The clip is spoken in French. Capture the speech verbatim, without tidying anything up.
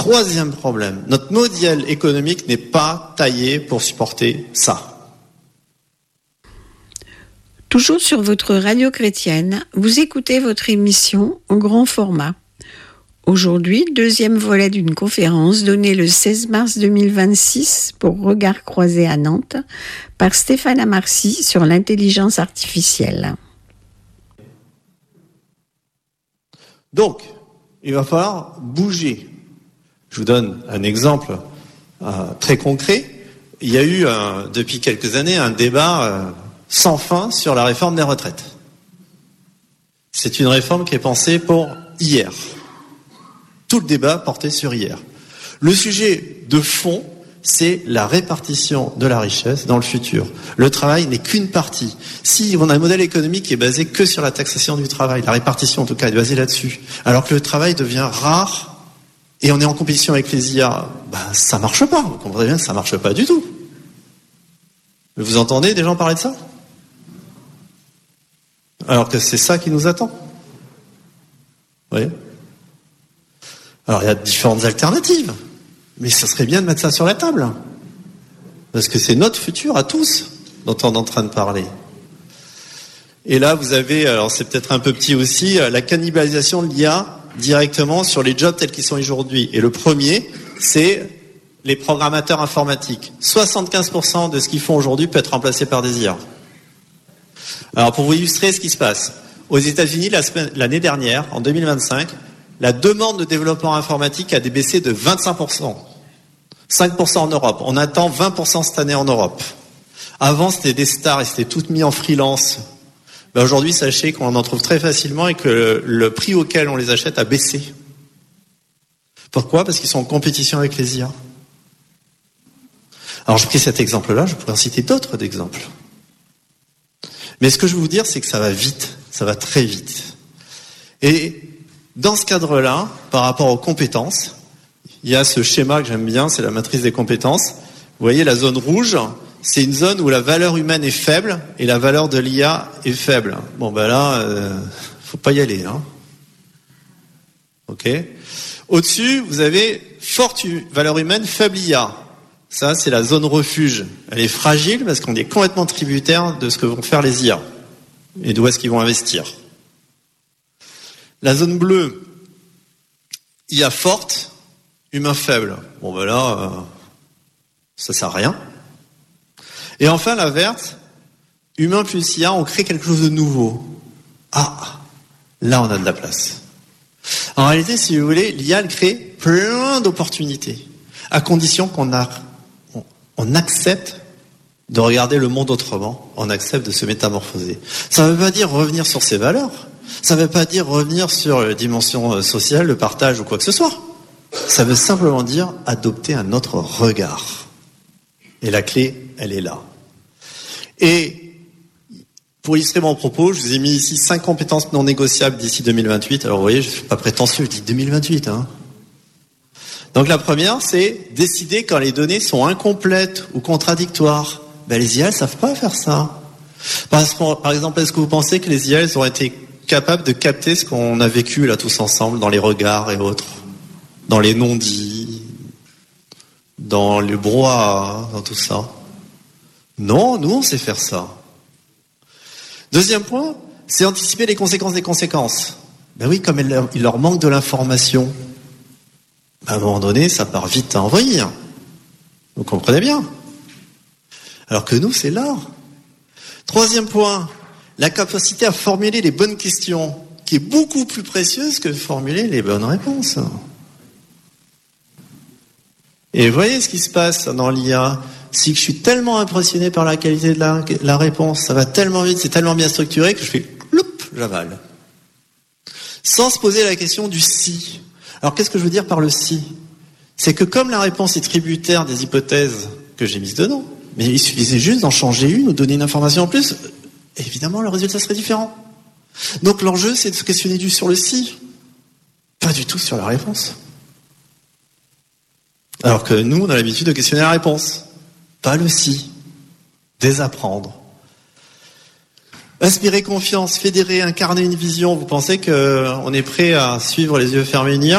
Troisième problème, notre modèle économique n'est pas taillé pour supporter ça. Toujours sur votre radio chrétienne, vous écoutez votre émission en grand format. Aujourd'hui, deuxième volet d'une conférence donnée le seize mars deux mille vingt-six pour Regard croisé à Nantes par Stéphane Amarcy sur l'intelligence artificielle. Donc, il va falloir bouger. Je vous donne un exemple euh, très concret. Il y a eu, euh, depuis quelques années, un débat euh, sans fin sur la réforme des retraites. C'est une réforme qui est pensée pour hier. Tout le débat portait sur hier. Le sujet de fond, c'est la répartition de la richesse dans le futur. Le travail n'est qu'une partie. Si on a un modèle économique qui est basé que sur la taxation du travail, la répartition en tout cas est basée là-dessus, alors que le travail devient rare et on est en compétition avec les I A, ben, ça marche pas. Vous comprenez bien que ça marche pas du tout. Vous entendez des gens parler de ça ? Alors que c'est ça qui nous attend. Vous voyez ? Alors, il y a différentes alternatives, mais ce serait bien de mettre ça sur la table, parce que c'est notre futur à tous dont on est en train de parler. Et là, vous avez, alors c'est peut-être un peu petit aussi, la cannibalisation de l'I A directement sur les jobs tels qu'ils sont aujourd'hui. Et le premier, c'est les programmateurs informatiques. soixante-quinze pour cent de ce qu'ils font aujourd'hui peut être remplacé par des I A. Alors, pour vous illustrer ce qui se passe, aux États-Unis, la semaine, l'année dernière, en deux mille vingt-cinq, la demande de développement informatique a débaissé de vingt-cinq pour cent. cinq pour cent en Europe. On attend vingt pour cent cette année en Europe. Avant, c'était des stars et c'était tout mis en freelance. Ben aujourd'hui, sachez qu'on en trouve très facilement et que le, le prix auquel on les achète a baissé. Pourquoi ? Parce qu'ils sont en compétition avec les I A. Alors, je pris cet exemple-là, je pourrais en citer d'autres d'exemples. Mais ce que je veux vous dire, c'est que ça va vite. Ça va très vite. Et dans ce cadre-là, par rapport aux compétences, il y a ce schéma que j'aime bien, c'est la matrice des compétences. Vous voyez, la zone rouge, c'est une zone où la valeur humaine est faible et la valeur de l'I A est faible. Bon, ben là, euh, faut pas y aller, hein. Ok. Au-dessus, vous avez forte valeur humaine, faible I A. Ça, c'est la zone refuge. Elle est fragile parce qu'on est complètement tributaire de ce que vont faire les I A et d'où est-ce qu'ils vont investir. La zone bleue, I A forte, humain faible. Bon ben là, euh, ça sert à rien. Et enfin la verte, humain plus I A, on crée quelque chose de nouveau. Ah, là on a de la place. En réalité, si vous voulez, l'I A elle crée plein d'opportunités, à condition qu'on a, on, on accepte de regarder le monde autrement, on accepte de se métamorphoser. Ça ne veut pas dire revenir sur ses valeurs. Ça ne veut pas dire revenir sur la dimension sociale, le partage ou quoi que ce soit. Ça veut simplement dire adopter un autre regard. Et la clé, elle est là. Et pour illustrer mon propos, je vous ai mis ici cinq compétences non négociables d'ici deux mille vingt-huit. Alors vous voyez, je ne suis pas prétentieux, je dis deux mille vingt-huit. Hein. Donc la première, c'est décider quand les données sont incomplètes ou contradictoires. Ben, les I A ne savent pas faire ça. Parce que, par exemple, est-ce que vous pensez que les I A elles ont été capables de capter ce qu'on a vécu là tous ensemble, dans les regards et autres, dans les non-dits, dans le brouhaha, dans tout ça? Non, nous on sait faire ça. Deuxième point, c'est anticiper les conséquences des conséquences. Ben oui, comme il leur manque de l'information, à un moment donné, ça part vite à envoyer. Vous comprenez bien? Alors que nous, c'est l'art. Troisième point, la capacité à formuler les bonnes questions, qui est beaucoup plus précieuse que de formuler les bonnes réponses. Et vous voyez ce qui se passe dans l'I A, c'est que je suis tellement impressionné par la qualité de la, la réponse, ça va tellement vite, c'est tellement bien structuré que je fais cloup, j'avale. Sans se poser la question du si. Alors qu'est-ce que je veux dire par le si? C'est que comme la réponse est tributaire des hypothèses que j'ai mises dedans, mais il suffisait juste d'en changer une ou donner une information en plus, évidemment le résultat serait différent. Donc l'enjeu c'est de se questionner du sur le si, pas du tout sur la réponse. Alors que nous on a l'habitude de questionner la réponse, pas le si, désapprendre. Inspirer confiance, fédérer, incarner une vision. Vous pensez qu'on est prêt à suivre les yeux fermés une I A ?